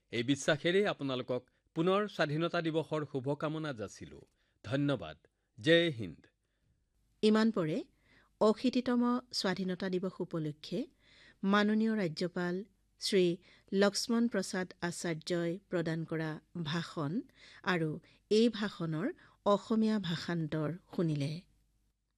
এই বিশ্বাসেৰে আপোনালোকক পুনৰ স্বাধীনতা দিৱসৰ শুভকামনা যাচিলোঁ। ধন্যবাদ। জয় হিন্দ। ইমান পৰে অশীতিতম স্বাধীনতা দিৱস উপলক্ষে মাননীয় ৰাজ্যপাল শ্ৰী লক্ষ্মণ প্ৰসাদ আচাৰ্যই প্ৰদান কৰা ভাষণ আৰু এই ভাষণৰ অসমীয়া ভাষান্তৰ শুনিলে।